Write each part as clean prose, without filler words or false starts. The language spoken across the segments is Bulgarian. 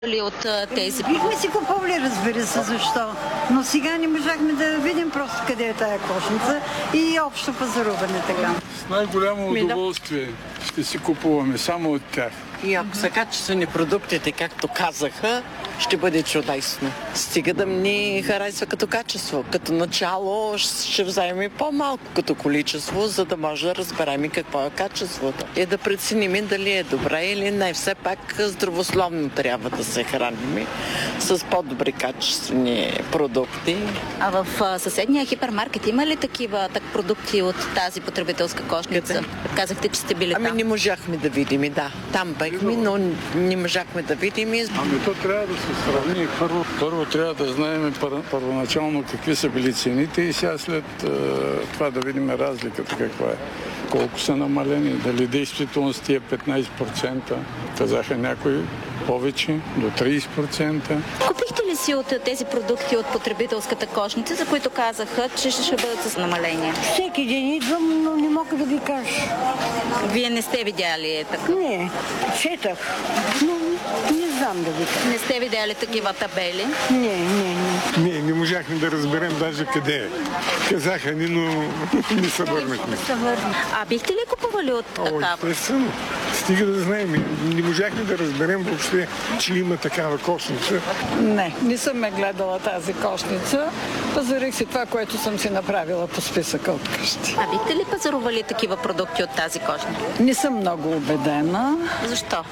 ли от тези? Бихме си купували, разбира се, защо. Но сега не можахме да видим просто къде е тая кошница и общо пазаруване така. С най-голямо удоволствие ще си купуваме само от тях. И ако са качествени продуктите, както казаха, ще бъде чудесно. Стига да ни харесва като качество. Като начало ще вземем по-малко като количество, за да може да разберем какво е качеството. И да преценим дали е добре или не. Все пак здравословно трябва да се храним с по-добри качествени продукти. А в съседния хипермаркет има ли такива продукти от тази потребителска кошница? Къде? Казахте, че сте били там. Не можахме да видим, да. Там бехме, но не можахме да видим. То трябва да се сравни. Първо трябва да знаем първоначално какви са били цените и сега след това да видим разликата каква е. Колко са намалени, дали действително с тия 15%, казаха някои повече, до 30%. Купихте ли си от тези продукти от потребителската кошница, за които казаха, че ще бъдат с намаление? Всеки ден идвам, но не мога да ви кажа. Вие не сте видяли така? Не, четах, но не знам да ви кажа. Не сте видяли такива табели? Не. Не можахме да разберем даже къде е. Казаха ни, но не се върнахме. А бихте ли купували от такава? Естествено. Стига да знаем. Не можахме да разберем въобще, че има такава кошница. Не съм ме гледала тази кошница. Пазарих си това, което съм си направила по списъка от къщи. А бихте ли пазарували такива продукти от тази кошница? Не съм много убедена. Защо?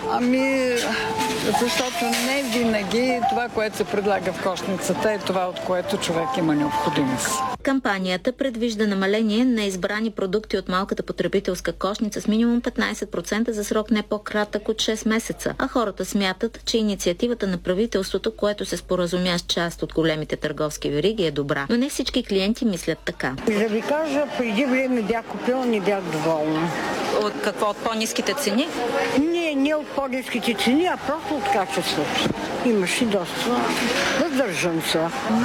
Защото не винаги това, което се предлага в кошницата, е това, от което човек има необходимост. Кампанията предвижда намаление на избрани продукти от малката потребителска кошница с минимум 15% за срок не по-кратък от 6 месеца. А хората смятат, че инициативата на правителството, което се споразумя с част от големите търговски вериги, е добра. Но не всички клиенти мислят така. Да ви кажа, преди време бях купила, не бях доволна. От какво? От по-ниските цени? Не от по-ниските цени, а просто от качеството. Имаше доста. Въздържам се.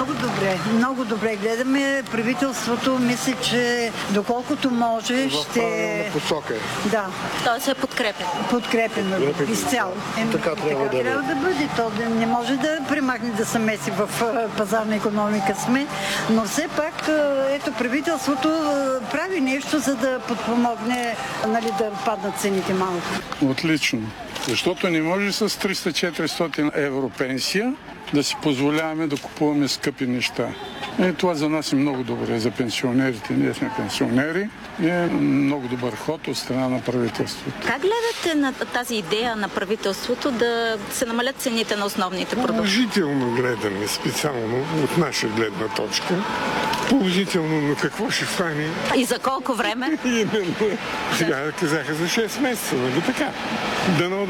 Много добре гледаме. Правителството мисля, че доколкото може ще... посока. Да. Той се подкрепя. Подкрепено изцяло. Така трябва да бъде. То не може да премахне да се меси в пазарна икономика сме, но все пак ето правителството прави нещо, за да подпомогне, да паднат цените малко. Отлично. Защото не може с 300-400 евро пенсия да си позволяваме да купуваме скъпи неща. Това за нас е много добре, за пенсионерите. Ние сме пенсионери и е много добър ход от страна на правителството. Как гледате на тази идея на правителството да се намалят цените на основните продукти? Положително гледаме, специално от наша гледна точка. Положително, но какво ще стане? И за колко време? Именно. Сега казаха за 6 месеца, нали така? Дано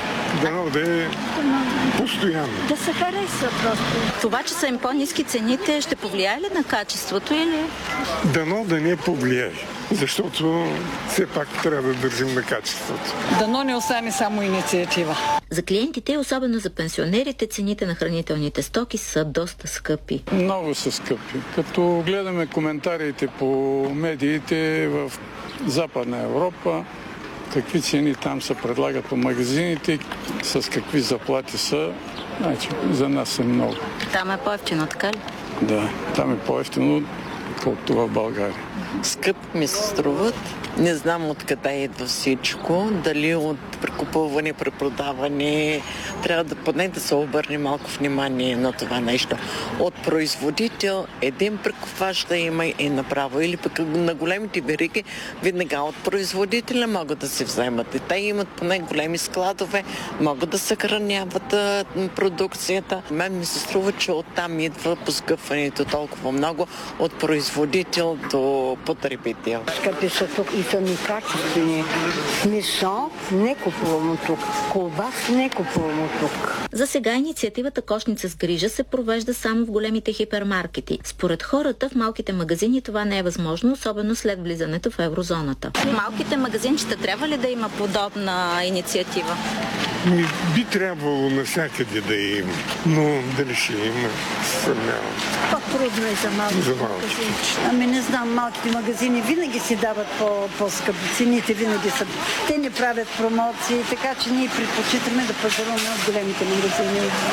да е постоянно. Да се хареса просто. Това, че са им по-ниски цените, ще повлияе ли на качеството или? Дано да не повлияе, защото все пак трябва да държим на качеството. Дано не остане само инициатива. За клиентите, особено за пенсионерите, цените на хранителните стоки са доста скъпи. Много са скъпи. Като гледаме коментарите по медиите в Западна Европа, какви цени там се предлагат по магазините, с какви заплати са, значи за нас са много. Там е по-евтино, така ли? Да, там е по-евтино, колкото в България. Скъп ми се струват. Не знам откъде идва всичко. Дали от прекупуване, препродаване. Трябва да поне да се обърне малко внимание на това нещо. От производител един прекупвач да има и направо. Или пък на големите вериги веднага от производителя могат да се вземат. И те имат поне големи складове, могат да съхраняват продукцията. Мен ми се струва, че оттам идва поскъпването толкова много от производител до потребител. Скъпи са тук и са некачествени. Месо не купувам тук. Колбас не купувам тук. За сега инициативата Кошница с грижа се провежда само в големите хипермаркети. Според хората в малките магазини това не е възможно, особено след влизането в еврозоната. Малките магазинчета трябва ли да има подобна инициатива? Би трябвало навсякъде да има, но дали ще има, съмнявам. По-трудно е за малките магазини. Не знам, малките магазини винаги си дават по-скъпи. Цените винаги са. Те не правят промоции. акции, така че ние предпочитаме да пазаруваме от големите магазини.